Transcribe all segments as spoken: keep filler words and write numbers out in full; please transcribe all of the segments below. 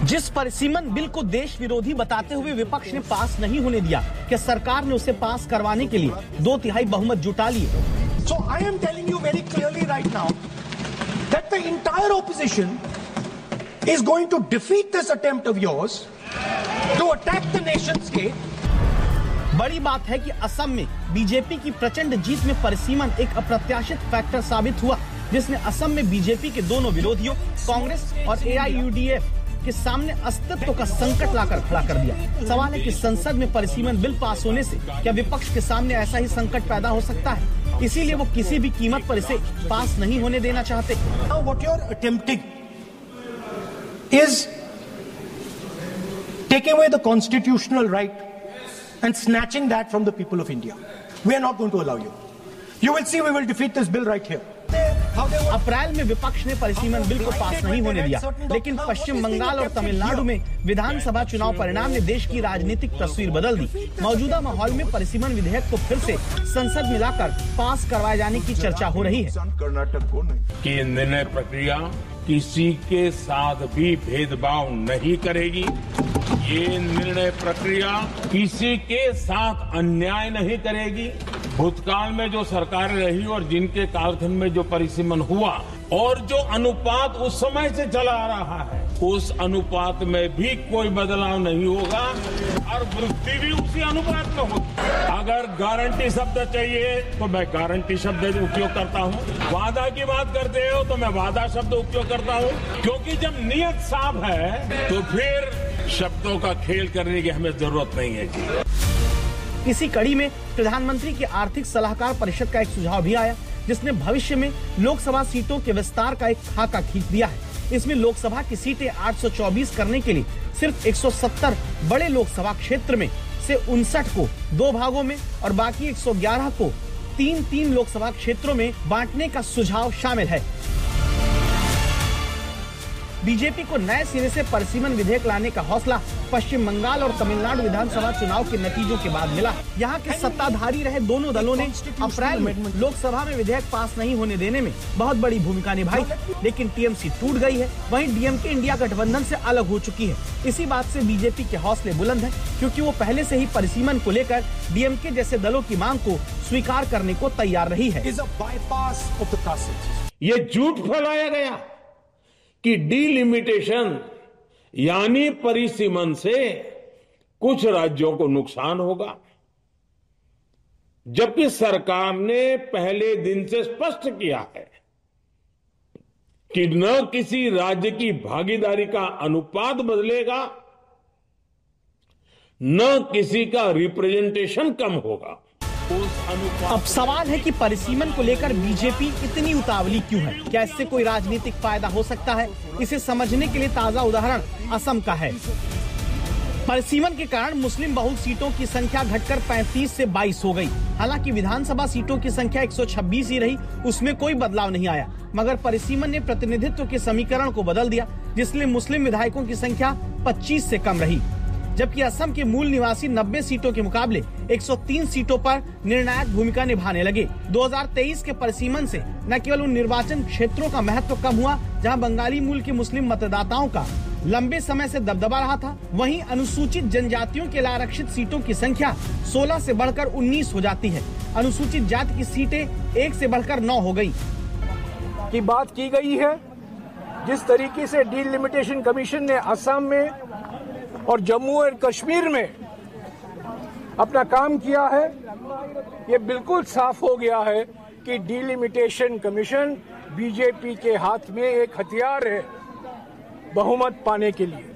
जिस परिसीमन बिल को देश विरोधी बताते हुए विपक्ष ने पास नहीं होने दिया, क्या सरकार ने उसे पास करवाने के लिए दो तिहाई बहुमत जुटा लिए? So I am telling you very clearly right now that the entire opposition is going to defeat this attempt of yours to attack the nation state. बड़ी बात है कि असम में बीजेपी की प्रचंड जीत में परिसीमन एक अप्रत्याशित फैक्टर साबित हुआ, जिसने असम में बीजेपी के दोनों विरोधियों कांग्रेस और ए आई यू डी एफ के सामने अस्तित्व का संकट लाकर खड़ा कर दिया। सवाल है कि संसद में परिसीमन बिल पास होने से क्या विपक्ष के सामने ऐसा ही संकट पैदा हो सकता है? इसीलिए वो किसी भी कीमत पर इसे पास नहीं होने देना चाहते। Now what you are attempting is taking away the constitutional right and snatching that from the people of India. We are not going to allow you. You will see we will defeat this bill right here. अप्रैल में विपक्ष ने परिसीमन bill को पास नहीं होने दिया, लेकिन पश्चिम बंगाल और तमिलनाडु में विधानसभा चुनाव परिणाम ने देश की राजनीतिक तस्वीर बदल दी। मौजूदा माहौल में परिसीमन विधेयक को फिर से संसद में लाकर पास करवाए जाने की चर्चा हो रही है। कर्नाटक को नहीं कि निर्णय प्रक्रिया किसी के साथ भी भेदभाव नहीं करेगी। ये निर्णय प्रक्रिया किसी के साथ अन्याय नहीं करेगी। भूतकाल में जो सरकारें रही और जिनके कालखंड में जो परिसीमन हुआ और जो अनुपात उस समय से चला आ रहा है, उस अनुपात में भी कोई बदलाव नहीं होगा और वृद्धि भी उसी अनुपात में होगी। अगर गारंटी शब्द चाहिए तो मैं गारंटी शब्द उपयोग करता हूँ, वादा की बात करते हो तो मैं वादा शब्द उपयोग करता हूँ, क्योंकि जब नियत साफ है तो फिर शब्दों का खेल करने की हमें जरूरत नहीं है। इसी कड़ी में प्रधानमंत्री की आर्थिक सलाहकार परिषद का एक सुझाव भी आया, जिसने भविष्य में लोकसभा सीटों के विस्तार का एक खाका खींच दिया है। इसमें लोकसभा की सीटें आठ सौ चौबीस करने के लिए सिर्फ एक सौ सत्तर बड़े लोकसभा क्षेत्र में से उनसठ को दो भागों में और बाकी एक सौ ग्यारह को तीन तीन लोकसभा क्षेत्रों में बांटने का सुझाव शामिल है। बीजेपी को नए सिरे से परिसीमन विधेयक लाने का हौसला पश्चिम बंगाल और तमिलनाडु विधानसभा चुनाव के नतीजों के बाद मिला। यहाँ के सत्ताधारी रहे दोनों दलों ने अप्रैल में लोकसभा में विधेयक पास नहीं होने देने में बहुत बड़ी भूमिका निभाई, लेकिन टी एम सी टूट गई है। वहीं डी एम के इंडिया गठबंधन से अलग हो चुकी है। इसी बात से बीजेपी के हौसले बुलंद हैं, क्योंकि वो पहले से ही परिसीमन को लेकर डी एम के जैसे दलों की मांग को स्वीकार करने को तैयार रही है। ये झूठ फैलाया गया कि डिलिमिटेशन यानी परिसीमन से कुछ राज्यों को नुकसान होगा, जबकि सरकार ने पहले दिन से स्पष्ट किया है कि न किसी राज्य की भागीदारी का अनुपात बदलेगा, न किसी का रिप्रेजेंटेशन कम होगा। अब सवाल है कि परिसीमन को लेकर बीजेपी इतनी उतावली क्यों है? क्या इससे कोई राजनीतिक फायदा हो सकता है? इसे समझने के लिए ताजा उदाहरण असम का है। परिसीमन के कारण मुस्लिम बहुल सीटों की संख्या घटकर पैंतीस से बाईस हो गई। हालांकि विधानसभा सीटों की संख्या एक सौ छब्बीस ही रही, उसमें कोई बदलाव नहीं आया। मगर परिसीमन ने प्रतिनिधित्व के समीकरण को बदल दिया, जिसमें मुस्लिम विधायकों की संख्या पच्चीस से कम रही, जबकि असम के मूल निवासी नब्बे सीटों के मुकाबले एक सौ तीन सीटों पर निर्णायक भूमिका निभाने लगे। दो हज़ार तेईस के परिसीमन से न केवल उन निर्वाचन क्षेत्रों का महत्व कम हुआ जहां बंगाली मूल के मुस्लिम मतदाताओं का लंबे समय से दबदबा रहा था, वहीं अनुसूचित जनजातियों के लिए आरक्षित सीटों की संख्या सोलह से बढ़कर उन्नीस हो जाती है। अनुसूचित जाति की सीटें एक से बढ़कर नौ हो गयी। की बात की गई है, जिस तरीके से डिलिमिटेशन कमीशन ने असम में और जम्मू और कश्मीर में अपना काम किया है, ये बिल्कुल साफ हो गया है कि डिलिमिटेशन कमीशन बीजेपी के हाथ में एक हथियार है बहुमत पाने के लिए।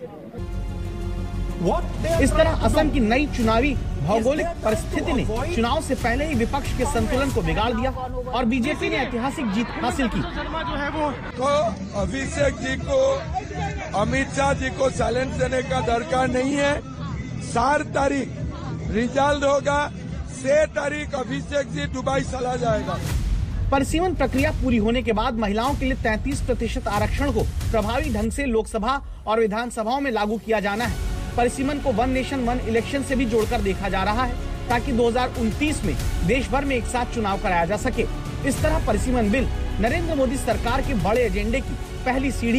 इस तरह असम की नई चुनावी भौगोलिक परिस्थिति ने चुनाव से पहले ही विपक्ष के संतुलन को बिगाड़ दिया और बीजेपी ने ऐतिहासिक जीत हासिल की। तो अभिषेक जी को, अमित शाह जी को चैलेंज देने का दरकार नहीं है। चार तारीख रिजल्ट होगा, छह तारीख अभिषेक जी दुबई चला जाएगा। परिसीमन प्रक्रिया पूरी होने के बाद महिलाओं के लिए तैंतीस प्रतिशत आरक्षण को प्रभावी ढंग से लोकसभा और विधानसभाओं में लागू किया जाना है। परिसीमन को वन नेशन वन इलेक्शन से भी जोड़कर देखा जा रहा है, ताकि दो हज़ार उनतीस में देश भर में एक साथ चुनाव कराया जा सके। इस तरह परिसीमन बिल नरेंद्र मोदी सरकार के बड़े एजेंडे की पहली सीढ़ी